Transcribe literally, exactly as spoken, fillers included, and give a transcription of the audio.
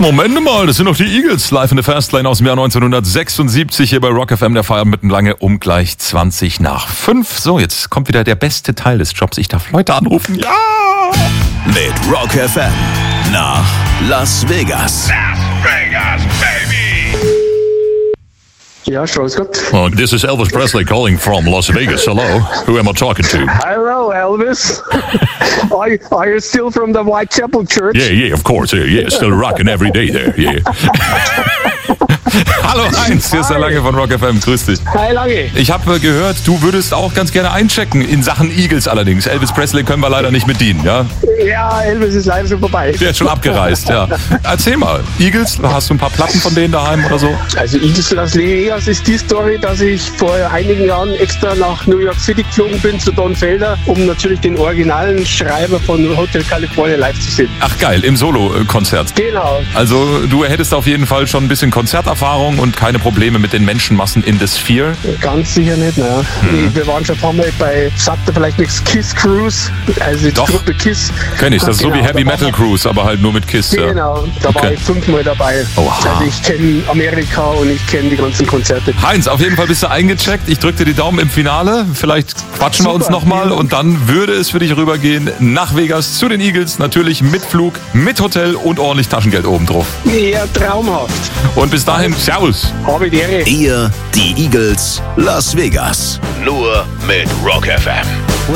Moment mal, das sind doch die Eagles, live in the Fastlane aus dem Jahr neunzehnhundertsechsundsiebzig hier bei Rock F M, der Feierabend mitten lange um gleich zwanzig nach fünf. So, jetzt kommt wieder der beste Teil des Jobs. Ich darf Leute anrufen. Ja! Mit Rock F M nach Las Vegas. Las Vegas, baby! Ja, Strauß Gott. Oh, this is Elvis Presley calling from Las Vegas. Hello, who am I talking to? Hello, Elvis. are, you, are you still from the Whitechapel Church? Yeah, yeah, of course. Yeah, yeah, still rocking every day there. Yeah. Hallo Heinz, hier ist der Lange von Rock F M. Grüß dich. Hi, Lange. Ich habe gehört, du würdest auch ganz gerne einchecken, in Sachen Eagles allerdings. Elvis Presley können wir leider nicht mit dienen, ja? Ja, Elvis ist leider schon vorbei. Der ist schon abgereist, ja. Erzähl mal, Eagles, hast du ein paar Platten von denen daheim oder so? Also Eagles Las Vegas ist die Story, dass ich vor einigen Jahren extra nach New York City geflogen bin zu Don Felder, um natürlich den originalen Schreiber von Hotel California live zu sehen. Ach geil, im Solo-Konzert. Genau. Also du hättest auf jeden Fall schon ein bisschen Konzerterfahrung und keine Probleme mit den Menschenmassen in the Sphere? Ganz sicher nicht, naja. Hm. Wir waren schon ein paar Mal bei, sagt er vielleicht nichts, Kiss Cruise, also die Doch. Gruppe Kiss. Kenn ich, das ist Genau, so wie Heavy da Metal war- Cruise, aber halt nur mit Kiss. Ja. Genau, da war Okay. ich fünfmal dabei. Oha. Also ich kenne Amerika und ich kenne die ganzen Konzerte. Heinz, auf jeden Fall bist du eingecheckt. Ich drück dir die Daumen im Finale. Vielleicht quatschen wir Super. uns nochmal und dann würde es für dich rübergehen nach Vegas zu den Eagles. Natürlich mit Flug, mit Hotel und ordentlich Taschengeld obendrauf. Ja, traumhaft. Und bis dahin, Servus. Habe die Ehre. Ihr, die Eagles, Las Vegas. Nur mit Rock F M.